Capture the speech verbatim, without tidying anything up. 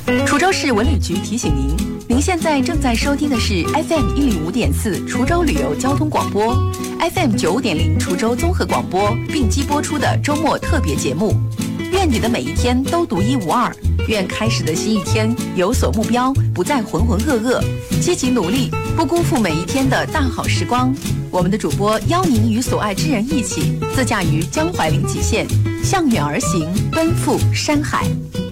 滁州市文旅局提醒您，您现在正在收听的是 F M 一零五点四滁州旅游交通广播 ，F M 九五点零滁州综合广播并机播出的周末特别节目。愿你的每一天都独一无二，愿开始的新一天有所目标，不再浑浑噩噩，积极努力，不辜负每一天的大好时光。我们的主播邀您与所爱之人一起，自驾于江淮临济县，向远而行，奔赴山海。